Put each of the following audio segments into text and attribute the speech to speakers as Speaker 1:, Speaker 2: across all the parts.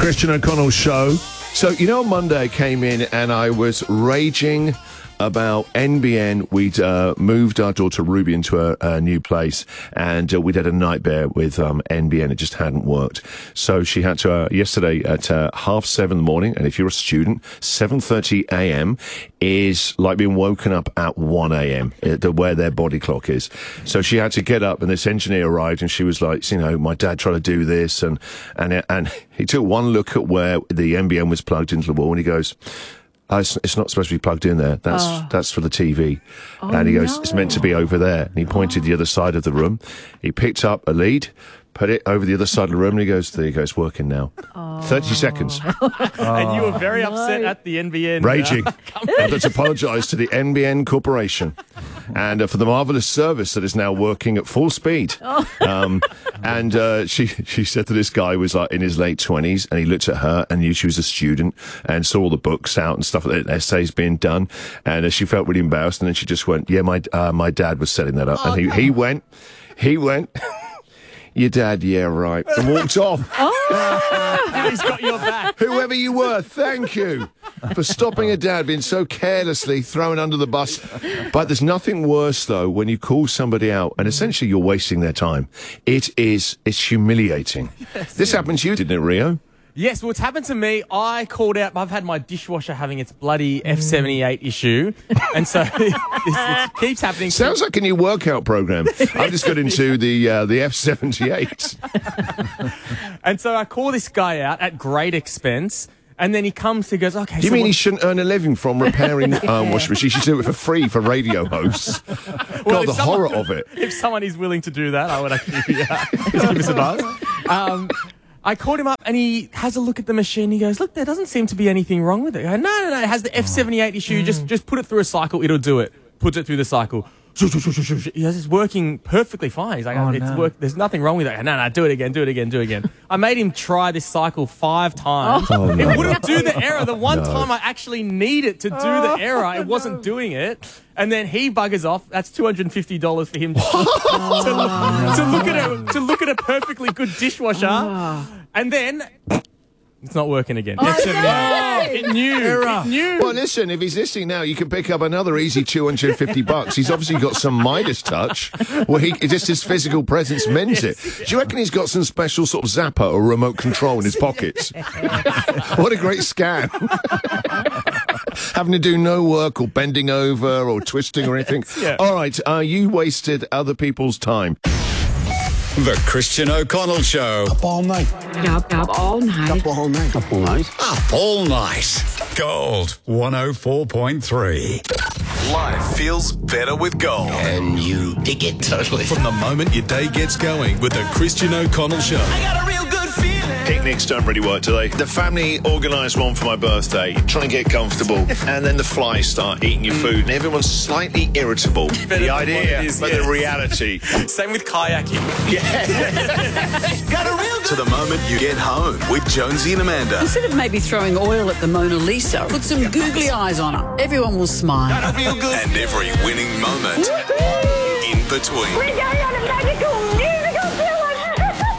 Speaker 1: Christian O'Connell Show. So, you know, on Monday I came in and I was raging about NBN. We'd moved our daughter Ruby into a new place, and we'd had a nightmare with NBN. It just hadn't worked. So she had to, yesterday at 7:30 in the morning, and if you're a student, 7:30 a.m. is like being woken up at 1 a.m., where their body clock is. So she had to get up, and this engineer arrived, and she was like, you know, my dad tried to do this, and he took one look at where the NBN was plugged into the wall, and he goes, it's not supposed to be plugged in there. That's for the TV. And he goes, it's meant to be over there. And he pointed the other side of the room. He picked up a lead, put it over the other side of the room, and he goes, there you go, it's working now. 30 seconds.
Speaker 2: And you were very upset at the NBN.
Speaker 1: Raging. I'd like to apologise to the NBN Corporation and for the marvellous service that is now working at full speed. And she said that this guy was like in his late 20s, and he looked at her and knew she was a student and saw all the books out and stuff, essays being done, and she felt really embarrassed, and then she just went, yeah, my dad was setting that up. And he went, your dad, yeah, right, and walked off.
Speaker 2: He's got your back.
Speaker 1: Whoever you were, thank you for stopping a dad being so carelessly thrown under the bus. But there's nothing worse, though, when you call somebody out and essentially you're wasting their time. It's humiliating. Yes, this happened to you, didn't it, Rio?
Speaker 2: Yes, well, it's happened to me. I called out. I've had my dishwasher having its bloody F78 issue, and so it keeps happening.
Speaker 1: Sounds like a new workout program. I've just got into the F78.
Speaker 2: And so I call this guy out at great expense, and then he comes. He goes, "Okay."
Speaker 1: Do you mean he shouldn't earn a living from repairing washing machines? He should do it for free for radio hosts.
Speaker 2: Well,
Speaker 1: God, the horror of it.
Speaker 2: If someone is willing to do that, I would actually just give us a buzz. I called him up, and he has a look at the machine. He goes, look, there doesn't seem to be anything wrong with it. I go, no, it has the F78 issue. Just put it through a cycle. It'll do it. Puts it through the cycle. It's working perfectly fine. He's like, there's nothing wrong with it. No, do it again. I made him try this cycle 5 times. It wouldn't do the error. The one time I actually need it to do the error, it wasn't doing it. And then he buggers off. That's $250 for him to look at a perfectly good dishwasher. And then it's not working again. F78. It knew.
Speaker 1: Well, listen, if he's listening now, you can pick up another easy $250. He's obviously got some Midas touch. Well, just his physical presence means it. Do you reckon he's got some special sort of zapper or remote control in his pockets? What a great scam. Having to do no work or bending over or twisting or anything. Yeah. All right, you wasted other people's time.
Speaker 3: The Christian O'Connell Show.
Speaker 4: Up all night.
Speaker 5: Up all night.
Speaker 4: Up all night. Up all night.
Speaker 3: Up all night. Gold 104.3. Life feels better with gold.
Speaker 4: And you dig it totally.
Speaker 3: From the moment your day gets going with the Christian O'Connell Show.
Speaker 4: I got a real good feeling.
Speaker 1: Picnics don't really work, do they? The family organised one for my birthday, trying to get comfortable, and then the flies start eating your food, and everyone's slightly irritable. The idea, but the reality.
Speaker 2: Same with kayaking.
Speaker 1: Yeah.
Speaker 4: Got a real good
Speaker 3: To the moment you get home with Jonesy and Amanda.
Speaker 5: Instead of maybe throwing oil at the Mona Lisa, put some googly eyes on her. Everyone will smile.
Speaker 4: Got a real good
Speaker 3: And every winning moment in between.
Speaker 6: We're going on a magical musical village.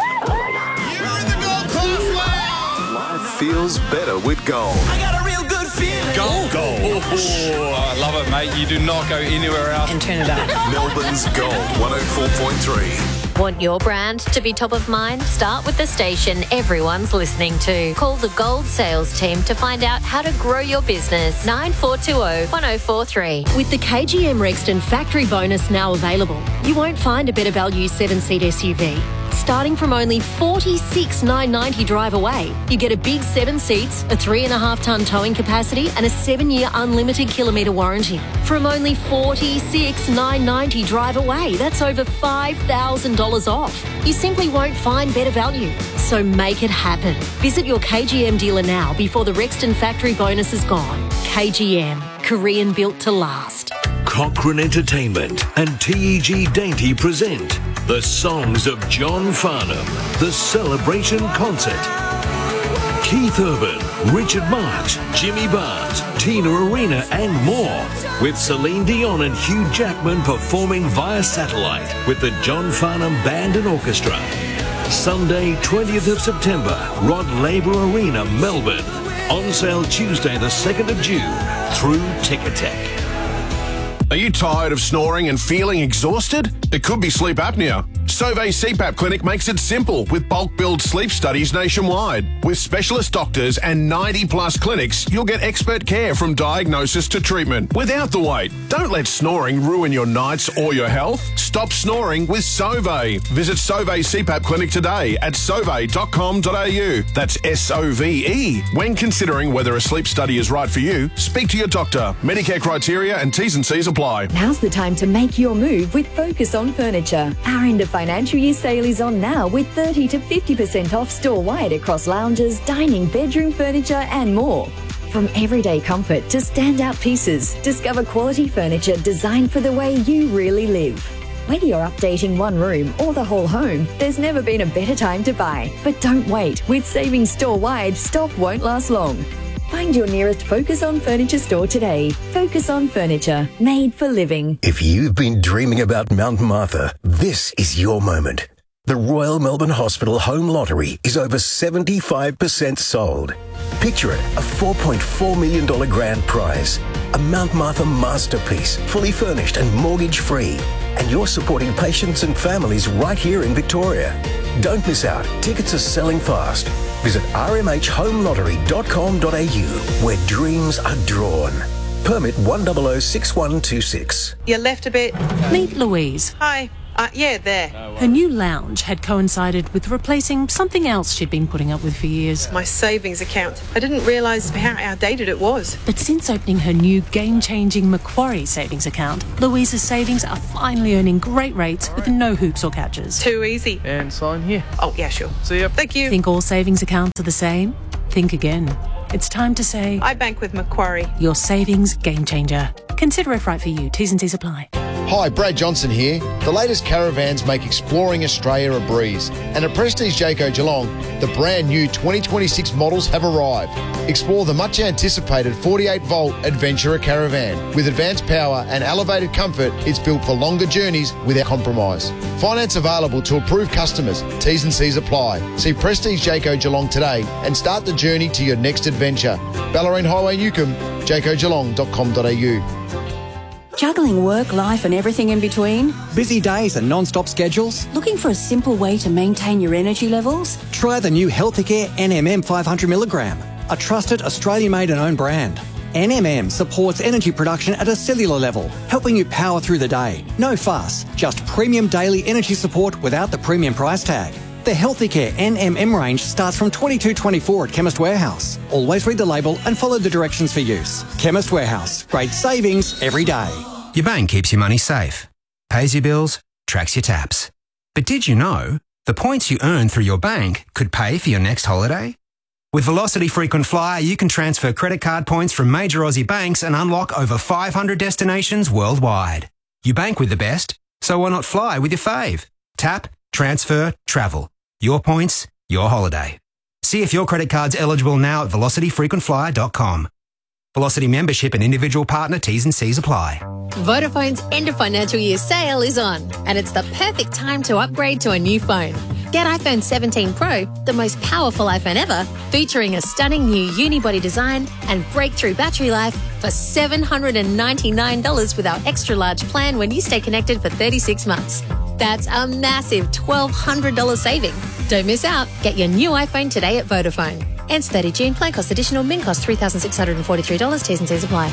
Speaker 3: Life feels better with gold.
Speaker 4: I got a real good feeling.
Speaker 3: Gold.
Speaker 7: Oh, I love it, mate. You do not go anywhere else.
Speaker 5: And turn it up.
Speaker 3: Melbourne's Gold 104.3.
Speaker 8: Want your brand to be top of mind? Start with the station everyone's listening to. Call the Gold sales team to find out how to grow your business. 9420 1043.
Speaker 9: With the KGM Rexton factory bonus now available, you won't find a better value 7-seat SUV. Starting from only $46,990 drive away, you get a big 7 seats, a 3.5-tonne towing capacity and a 7-year unlimited kilometre warranty. From only $46,990 drive away, that's over $5,000 off. You simply won't find better value. So make it happen. Visit your KGM dealer now before the Rexton factory bonus is gone. KGM, Korean built to last.
Speaker 10: Cochrane Entertainment and TEG Dainty present the Songs of John Farnham, the Celebration Concert. Keith Urban, Richard Marx, Jimmy Barnes, Tina Arena and more, with Celine Dion and Hugh Jackman performing via satellite with the John Farnham Band and Orchestra. Sunday, 20th of September, Rod Laver Arena, Melbourne. On sale Tuesday, the 2nd of June, through Ticketek.
Speaker 11: Are you tired of snoring and feeling exhausted? It could be sleep apnea. Sauvé CPAP Clinic makes it simple with bulk billed sleep studies nationwide. With specialist doctors and 90+ clinics, you'll get expert care from diagnosis to treatment without the wait. Don't let snoring ruin your nights or your health. Stop snoring with Sauvé. Visit Sauvé CPAP Clinic today at sauvé.com.au. That's SOVE. When considering whether a sleep study is right for you, speak to your doctor. Medicare criteria and T's and C's apply.
Speaker 12: Now's the time to make your move with Focus on Furniture. Our end of financial year sale is on now with 30 to 50% off store-wide across lounges, dining, bedroom furniture and more. From everyday comfort to standout pieces, discover quality furniture designed for the way you really live. Whether you're updating one room or the whole home, there's never been a better time to buy. But don't wait. With savings store-wide, stock won't last long. Find your nearest Focus on Furniture store today. Focus on Furniture, made for living.
Speaker 13: If you've been dreaming about Mount Martha, this is your moment. The Royal Melbourne Hospital Home Lottery is over 75% sold. Picture it, a $4.4 million grand prize. A Mount Martha masterpiece, fully furnished and mortgage-free. And you're supporting patients and families right here in Victoria. Don't miss out. Tickets are selling fast. Visit rmhlhomelottery.com.au, where dreams are drawn. Permit 1006126.
Speaker 14: You left a bit.
Speaker 15: Meet Louise.
Speaker 14: Hi. Yeah, there.
Speaker 15: Her new lounge had coincided with replacing something else she'd been putting up with for years.
Speaker 14: My savings account. I didn't realise how outdated it was.
Speaker 15: But since opening her new game-changing Macquarie savings account, Louise's savings are finally earning great rates with no hoops or catches.
Speaker 14: Too easy.
Speaker 2: And sign here.
Speaker 14: Oh, yeah, sure.
Speaker 2: See ya.
Speaker 14: Thank you.
Speaker 15: Think all savings accounts are the same? Think again. It's time to say...
Speaker 14: I bank with Macquarie.
Speaker 15: Your savings game changer. Consider if right for you. T's and C's apply.
Speaker 16: Hi, Brad Johnson here. The latest caravans make exploring Australia a breeze. And at Prestige Jayco Geelong, the brand new 2026 models have arrived. Explore the much anticipated 48-volt Adventurer Caravan. With advanced power and elevated comfort, it's built for longer journeys without compromise. Finance available to approved customers. T's and C's apply. See Prestige Jayco Geelong today and start the journey to your next adventure. Ballerine Highway, Newcomb, jaycogeelong.com.au.
Speaker 17: Juggling work, life and everything in between?
Speaker 18: Busy days and non-stop schedules?
Speaker 17: Looking for a simple way to maintain your energy levels?
Speaker 18: Try the new Healthicare NMM 500mg, a trusted Australian-made and owned brand. NMM supports energy production at a cellular level, helping you power through the day. No fuss, just premium daily energy support without the premium price tag. The Healthicare NMM range starts from $22.24 at Chemist Warehouse. Always read the label and follow the directions for use. Chemist Warehouse. Great savings every day.
Speaker 19: Your bank keeps your money safe, pays your bills, tracks your taps. But did you know the points you earn through your bank could pay for your next holiday? With Velocity Frequent Flyer, you can transfer credit card points from major Aussie banks and unlock over 500 destinations worldwide. You bank with the best, so why not fly with your fave? Tap, transfer, travel. Your points, your holiday. See if your credit card's eligible now at velocityfrequentflyer.com. Velocity membership and individual partner T's and C's apply.
Speaker 8: Vodafone's end of financial year sale is on, and it's the perfect time to upgrade to a new phone. Get iPhone 17 Pro, the most powerful iPhone ever, featuring a stunning new unibody design and breakthrough battery life for $799 with our extra large plan when you stay connected for 36 months. That's a massive $1,200 saving. Don't miss out. Get your new iPhone today at Vodafone. Ends 30 June. Plan cost additional. Min cost $3,643. T's and C's apply.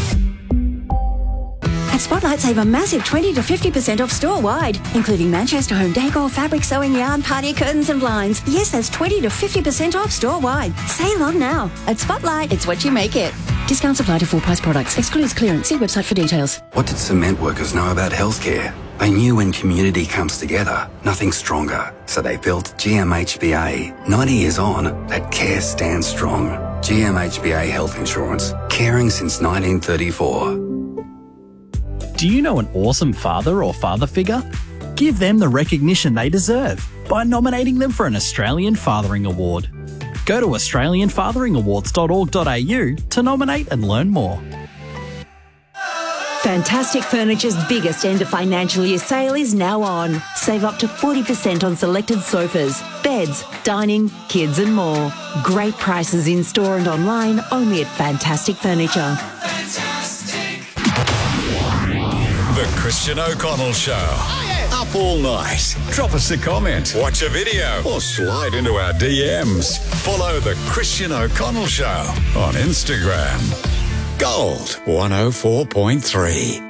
Speaker 17: At Spotlight, save a massive 20 to 50% off store-wide, including Manchester home decor, fabric, sewing yarn, party curtains and blinds. Yes, that's 20 to 50% off store-wide. Save on now. At Spotlight, it's what you make it. Discounts apply to full-price products. Excludes clearance. See website for details.
Speaker 20: What did cement workers know about healthcare? They knew when community comes together, nothing's stronger. So they built GMHBA. 90 years on, that care stands strong. GMHBA Health Insurance. Caring since 1934.
Speaker 21: Do you know an awesome father or father figure? Give them the recognition they deserve by nominating them for an Australian Fathering Award. Go to australianfatheringawards.org.au to nominate and learn more.
Speaker 17: Fantastic Furniture's biggest end of financial year sale is now on. Save up to 40% on selected sofas, beds, dining, kids and more. Great prices in store and online only at Fantastic Furniture.
Speaker 1: The Christian O'Connell Show. Up all night. Drop us a comment, watch a video, or slide into our DMs. Follow The Christian O'Connell Show on Instagram. Gold 104.3.